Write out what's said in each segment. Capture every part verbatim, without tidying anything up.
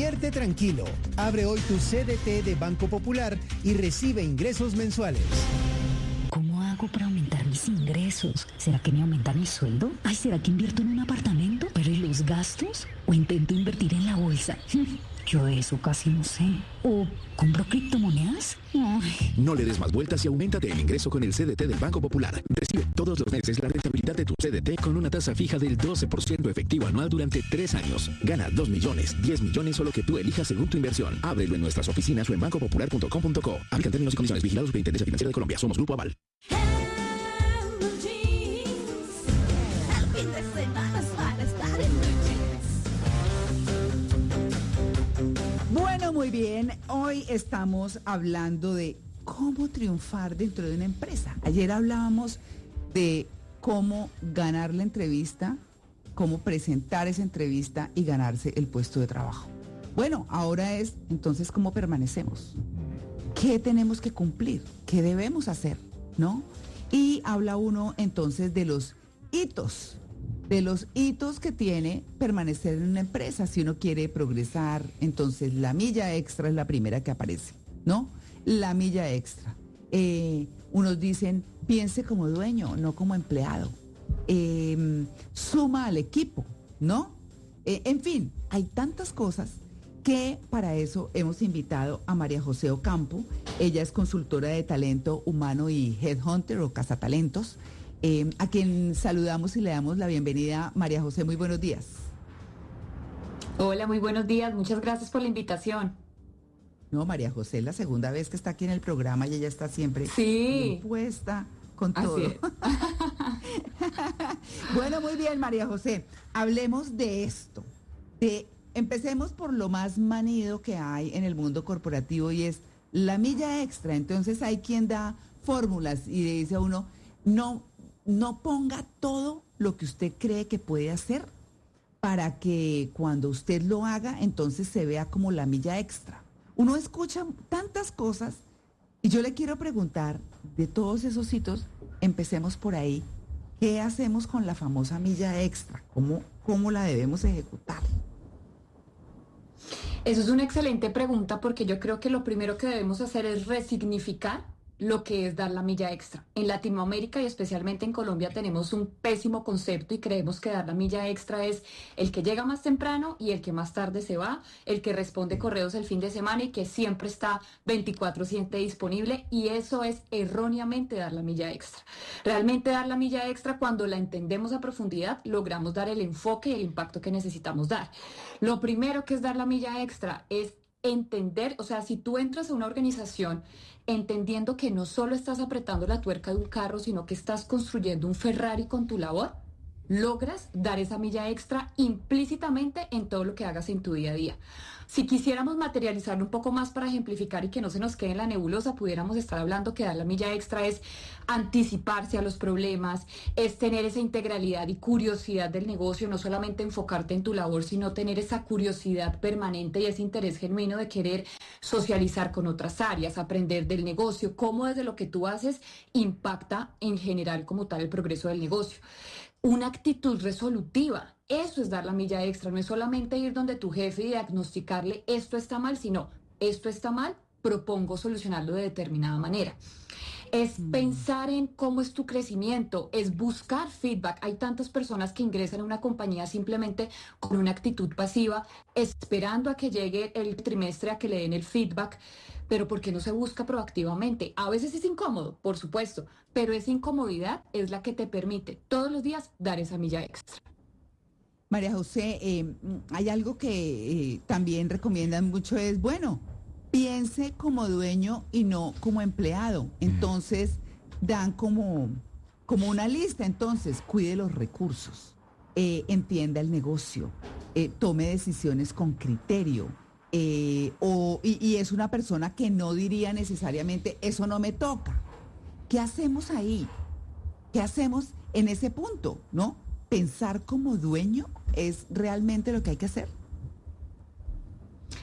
Invierte tranquilo. Abre hoy tu C D T de Banco Popular y recibe ingresos mensuales. ¿Cómo hago para aumentar mis ingresos? ¿Será que me aumenta mi sueldo? Ay, ¿será que invierto en un apartamento? ¿Pero y los gastos? ¿O intento invertir en la bolsa? Yo de eso casi no sé. ¿O compro criptomonedas? Ay. No le des más vueltas y auméntate el ingreso con el C D T del Banco Popular. Recibe todos los meses la rentabilidad de tu C D T con una tasa fija del doce por ciento efectivo anual durante tres años. Gana dos millones, diez millones o lo que tú elijas según tu inversión. Ábrelo en nuestras oficinas o en banco popular punto com punto co. Aplican términos y condiciones. Vigilados Superintendencia Financiera de Colombia. Somos Grupo Aval. Bueno, muy bien. Hoy estamos hablando de cómo triunfar dentro de una empresa. Ayer hablábamos de cómo ganar la entrevista, cómo presentar esa entrevista y ganarse el puesto de trabajo. Bueno, ahora es entonces cómo permanecemos. ¿Qué tenemos que cumplir? ¿Qué debemos hacer? ¿No? Y habla uno entonces de los hitos, de los hitos que tiene permanecer en una empresa. Si uno quiere progresar, entonces la milla extra es la primera que aparece, ¿no? La milla extra. Eh, unos dicen, piense como dueño, no como empleado. Eh, suma al equipo, ¿no? Eh, en fin, hay tantas cosas que para eso hemos invitado a María José Ocampo. Ella es consultora de talento humano y headhunter o cazatalentos, eh, a quien saludamos y le damos la bienvenida. María José, muy buenos días. Hola, muy buenos días. Muchas gracias por la invitación. No, María José es la segunda vez que está aquí en el programa y ella está siempre sí. bien puesta con Así todo. es. Bueno, muy bien, María José. Hablemos de esto. De, empecemos por lo más manido que hay en el mundo corporativo y es la milla extra. Entonces hay quien da fórmulas y le dice a uno, no, no ponga todo lo que usted cree que puede hacer para que cuando usted lo haga, entonces se vea como la milla extra. Uno escucha tantas cosas y yo le quiero preguntar, de todos esos hitos, empecemos por ahí. ¿Qué hacemos con la famosa milla extra? ¿Cómo, cómo la debemos ejecutar? Eso es una excelente pregunta porque yo creo que lo primero que debemos hacer es resignificar lo que es dar la milla extra. En Latinoamérica y especialmente en Colombia tenemos un pésimo concepto y creemos que dar la milla extra es el que llega más temprano y el que más tarde se va, el que responde correos el fin de semana y que siempre está veinticuatro siete disponible, y eso es erróneamente dar la milla extra. Realmente dar la milla extra, cuando la entendemos a profundidad, logramos dar el enfoque y el impacto que necesitamos dar. Lo primero que es dar la milla extra es entender, o sea, si tú entras a una organización entendiendo que no solo estás apretando la tuerca de un carro, sino que estás construyendo un Ferrari con tu labor, logras dar esa milla extra implícitamente en todo lo que hagas en tu día a día. Si quisiéramos materializarlo un poco más para ejemplificar y que no se nos quede en la nebulosa, pudiéramos estar hablando que dar la milla extra es anticiparse a los problemas, es tener esa integralidad y curiosidad del negocio, no solamente enfocarte en tu labor, sino tener esa curiosidad permanente y ese interés genuino de querer socializar con otras áreas, aprender del negocio, cómo desde lo que tú haces impacta en general como tal el progreso del negocio. Una actitud resolutiva, eso es dar la milla extra, no es solamente ir donde tu jefe y diagnosticarle esto está mal, sino esto está mal, propongo solucionarlo de determinada manera. Es mm. pensar en cómo es tu crecimiento, es buscar feedback. Hay tantas personas que ingresan a una compañía simplemente con una actitud pasiva, esperando a que llegue el trimestre a que le den el feedback, pero ¿por qué no se busca proactivamente? A veces es incómodo, por supuesto, pero esa incomodidad es la que te permite todos los días dar esa milla extra. María José, eh, hay algo que eh, también recomiendan mucho, es, bueno, piense como dueño y no como empleado. Entonces, dan como, como una lista. Entonces, cuide los recursos, eh, entienda el negocio, eh, tome decisiones con criterio. Eh, o, y, y es una persona que no diría necesariamente, eso no me toca. ¿Qué hacemos ahí? ¿Qué hacemos en ese punto, no? ¿Pensar como dueño es realmente lo que hay que hacer?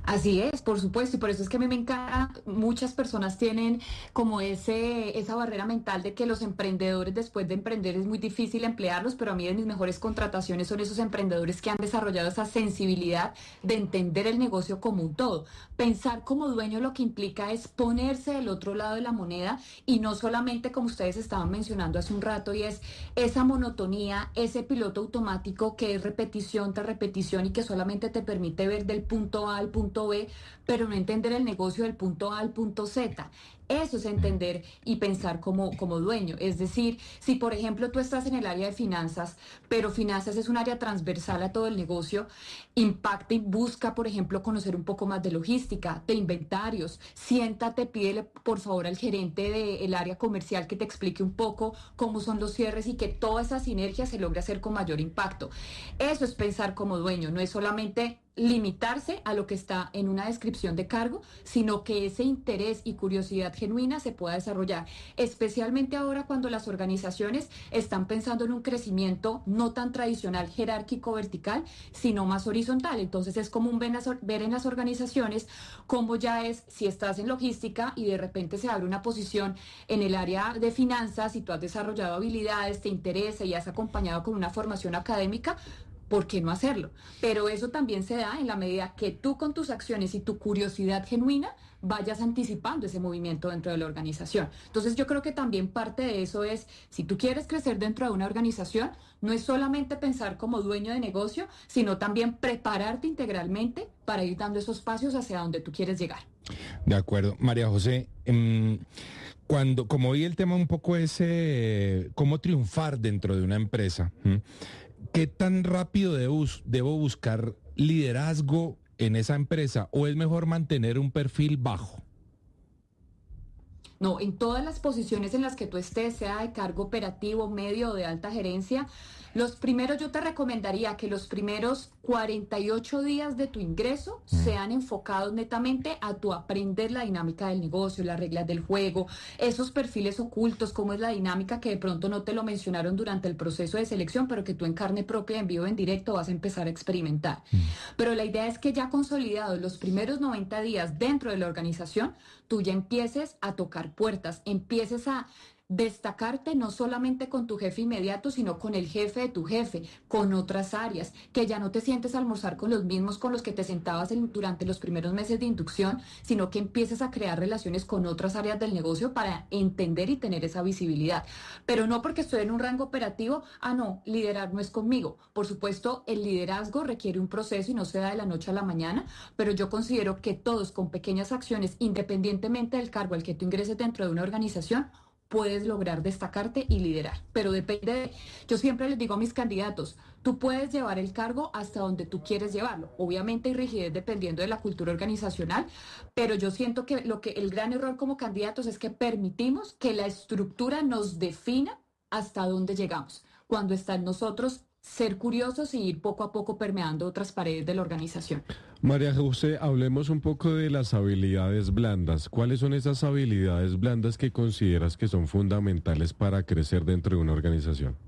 Así es, por supuesto, y por eso es que a mí me encanta, muchas personas tienen como ese esa barrera mental de que los emprendedores después de emprender es muy difícil emplearlos, pero a mí de mis mejores contrataciones son esos emprendedores que han desarrollado esa sensibilidad de entender el negocio como un todo. Pensar como dueño lo que implica es ponerse del otro lado de la moneda y no solamente como ustedes estaban mencionando hace un rato, y es esa monotonía, ese piloto automático que es repetición tras repetición y que solamente te permite ver del punto A al punto B, pero no entender el negocio del punto A al punto Z. Eso es entender y pensar como, como dueño. Es decir, si por ejemplo tú estás en el área de finanzas, pero finanzas es un área transversal a todo el negocio, impacta y busca, por ejemplo, conocer un poco más de logística, de inventarios. Siéntate, pídele por favor al gerente del área comercial que te explique un poco cómo son los cierres y que toda esa sinergia se logre hacer con mayor impacto. Eso es pensar como dueño, no es solamente limitarse a lo que está en una descripción de cargo, sino que ese interés y curiosidad genuina se pueda desarrollar, especialmente ahora cuando las organizaciones están pensando en un crecimiento no tan tradicional, jerárquico, vertical, sino más horizontal. Entonces es común ver en las organizaciones cómo ya es, si estás en logística y de repente se abre una posición en el área de finanzas y tú has desarrollado habilidades, te interesa y has acompañado con una formación académica, ¿por qué no hacerlo? Pero eso también se da en la medida que tú con tus acciones y tu curiosidad genuina vayas anticipando ese movimiento dentro de la organización. Entonces yo creo que también parte de eso es, si tú quieres crecer dentro de una organización, no es solamente pensar como dueño de negocio, sino también prepararte integralmente para ir dando esos pasos hacia donde tú quieres llegar. De acuerdo. María José, um... cuando, como hoy el tema un poco es eh, cómo triunfar dentro de una empresa, ¿m? ¿Qué tan rápido debo, debo buscar liderazgo en esa empresa o es mejor mantener un perfil bajo? No, en todas las posiciones en las que tú estés, sea de cargo operativo, medio o de alta gerencia, los primeros, yo te recomendaría que los primeros cuarenta y ocho días de tu ingreso mm. sean enfocados netamente a tu aprender la dinámica del negocio, las reglas del juego, esos perfiles ocultos, cómo es la dinámica que de pronto no te lo mencionaron durante el proceso de selección, pero que tú en carne propia, en vivo, en directo vas a empezar a experimentar. Mm. Pero la idea es que ya consolidados los primeros noventa días dentro de la organización, tú ya empieces a tocar puertas, empieces a destacarte no solamente con tu jefe inmediato, sino con el jefe de tu jefe, con otras áreas, que ya no te sientes a almorzar con los mismos con los que te sentabas en, durante los primeros meses de inducción, sino que empieces a crear relaciones con otras áreas del negocio para entender y tener esa visibilidad. Pero no porque estoy en un rango operativo, ah no, liderar no es conmigo. Por supuesto, el liderazgo requiere un proceso y no se da de la noche a la mañana, pero yo considero que todos con pequeñas acciones, independientemente del cargo al que tú ingreses dentro de una organización, puedes lograr destacarte y liderar, pero depende de, yo siempre les digo a mis candidatos, tú puedes llevar el cargo hasta donde tú quieres llevarlo, obviamente hay rigidez dependiendo de la cultura organizacional, pero yo siento que lo que el gran error como candidatos es que permitimos que la estructura nos defina hasta dónde llegamos, cuando está en nosotros ser curiosos y ir poco a poco permeando otras paredes de la organización. María José, hablemos un poco de las habilidades blandas. ¿Cuáles son esas habilidades blandas que consideras que son fundamentales para crecer dentro de una organización?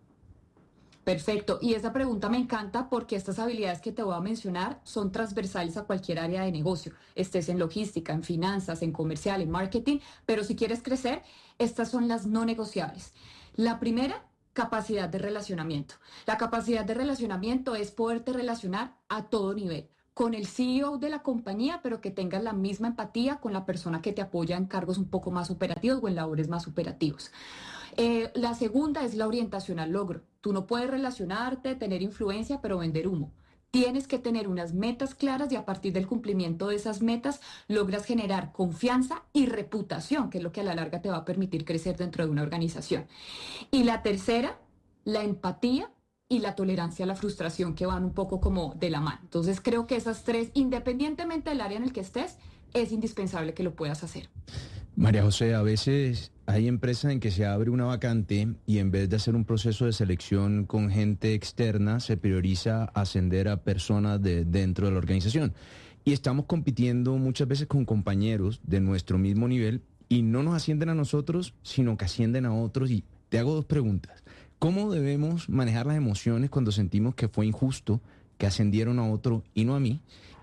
Perfecto, y esa pregunta me encanta porque estas habilidades que te voy a mencionar son transversales a cualquier área de negocio, estés en logística, en finanzas, en comercial, en marketing, pero si quieres crecer, estas son las no negociables. La primera, capacidad de relacionamiento. La capacidad de relacionamiento es poderte relacionar a todo nivel, con el C E O de la compañía, pero que tengas la misma empatía con la persona que te apoya en cargos un poco más operativos o en labores más operativos. Eh, la segunda es la orientación al logro. Tú no puedes relacionarte, tener influencia, pero vender humo. Tienes que tener unas metas claras y a partir del cumplimiento de esas metas logras generar confianza y reputación, que es lo que a la larga te va a permitir crecer dentro de una organización. Y la tercera, la empatía y la tolerancia a la frustración, que van un poco como de la mano. Entonces creo que esas tres, independientemente del área en el que estés, es indispensable que lo puedas hacer. María José, a veces hay empresas en que se abre una vacante y en vez de hacer un proceso de selección con gente externa, se prioriza ascender a personas de dentro de la organización. Y estamos compitiendo muchas veces con compañeros de nuestro mismo nivel y no nos ascienden a nosotros, sino que ascienden a otros. Y te hago dos preguntas. ¿Cómo debemos manejar las emociones cuando sentimos que fue injusto, que ascendieron a otro y no a mí?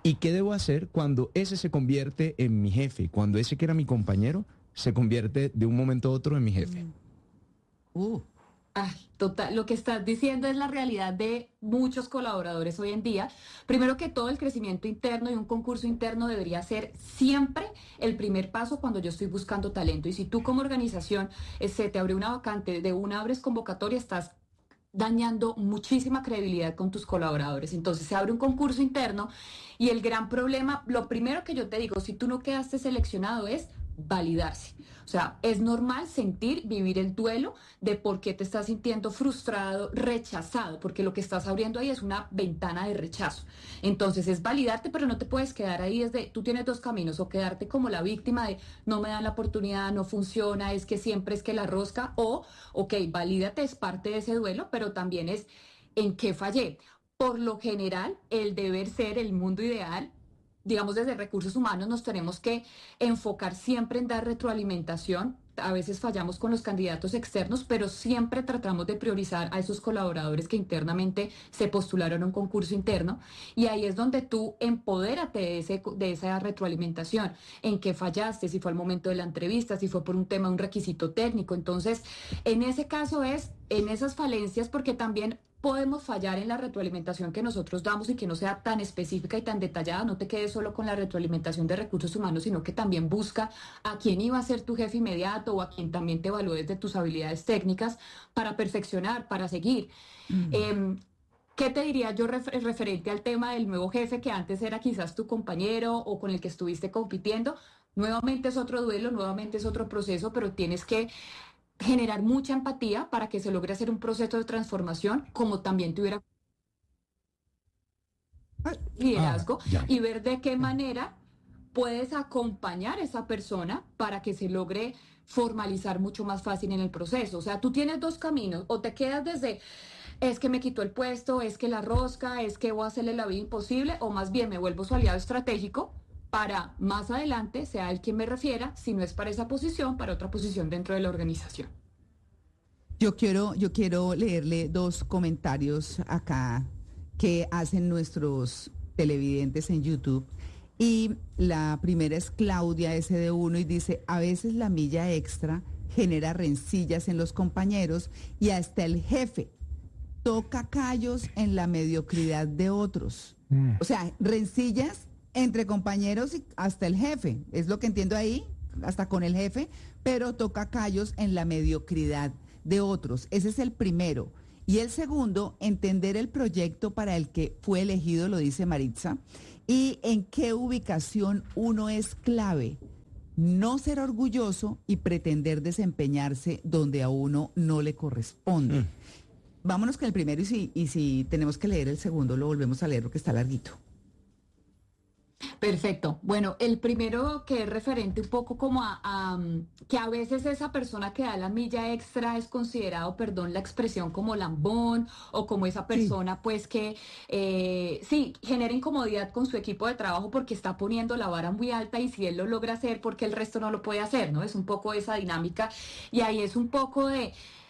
¿Y qué debo hacer cuando ese se convierte en mi jefe? Cuando ese que era mi compañero se convierte de un momento a otro en mi jefe. Uh. Ay, total, lo que estás diciendo es la realidad de muchos colaboradores hoy en día. Primero que todo, el crecimiento interno y un concurso interno debería ser siempre el primer paso cuando yo estoy buscando talento. Y si tú como organización eh, se te abre una vacante, de una abres convocatoria, estás dañando muchísima credibilidad con tus colaboradores. Entonces se abre un concurso interno y el gran problema, lo primero que yo te digo, si tú no quedaste seleccionado es validarse. O sea, es normal sentir, vivir el duelo de por qué te estás sintiendo frustrado, rechazado, porque lo que estás abriendo ahí es una ventana de rechazo. Entonces es validarte, pero no te puedes quedar ahí desde, tú tienes dos caminos, o quedarte como la víctima de no me dan la oportunidad, no funciona, es que siempre es que la rosca, o, ok, valídate, es parte de ese duelo, pero también es en qué fallé. Por lo general, el deber ser, el mundo ideal, digamos, desde recursos humanos nos tenemos que enfocar siempre en dar retroalimentación. A veces fallamos con los candidatos externos, pero siempre tratamos de priorizar a esos colaboradores que internamente se postularon a un concurso interno. Y ahí es donde tú empodérate de, ese, de esa retroalimentación. En qué fallaste, si fue al momento de la entrevista, si fue por un tema, un requisito técnico. Entonces, en ese caso es en esas falencias, porque también podemos fallar en la retroalimentación que nosotros damos y que no sea tan específica y tan detallada. No te quedes solo con la retroalimentación de recursos humanos, sino que también busca a quién iba a ser tu jefe inmediato o a quien también te evalúe desde tus habilidades técnicas para perfeccionar, para seguir. Mm. Eh, ¿Qué te diría yo refer- referente al tema del nuevo jefe que antes era quizás tu compañero o con el que estuviste compitiendo? Nuevamente es otro duelo, nuevamente es otro proceso, pero tienes que generar mucha empatía para que se logre hacer un proceso de transformación, como también tuviera liderazgo, ah, y ver de qué manera puedes acompañar a esa persona para que se logre formalizar mucho más fácil en el proceso. O sea, tú tienes dos caminos, o te quedas desde es que me quitó el puesto, es que la rosca, es que voy a hacerle la vida imposible, o más bien me vuelvo su aliado estratégico para más adelante sea el quien me refiera, si no es para esa posición, para otra posición dentro de la organización. Yo quiero, yo quiero leerle dos comentarios acá que hacen nuestros televidentes en YouTube. Y la primera es Claudia S D uno y dice, a veces la milla extra genera rencillas en los compañeros y hasta el jefe toca callos en la mediocridad de otros. Mm. O sea, rencillas entre compañeros y hasta el jefe, es lo que entiendo ahí, hasta con el jefe, pero toca callos en la mediocridad de otros. Ese es el primero. Y el segundo, entender el proyecto para el que fue elegido, lo dice Maritza, y en qué ubicación uno es clave. No ser orgulloso y pretender desempeñarse donde a uno no le corresponde. Mm. Vámonos con el primero y si, y si tenemos que leer el segundo, lo volvemos a leer porque está larguito. Perfecto. Bueno, el primero que es referente un poco como a, a que a veces esa persona que da la milla extra es considerado, perdón la expresión, como lambón o como esa persona sí. pues que eh, sí, genera incomodidad con su equipo de trabajo porque está poniendo la vara muy alta y si él lo logra hacer, porque el resto no lo puede hacer, ¿no? Es un poco esa dinámica y ahí es un poco de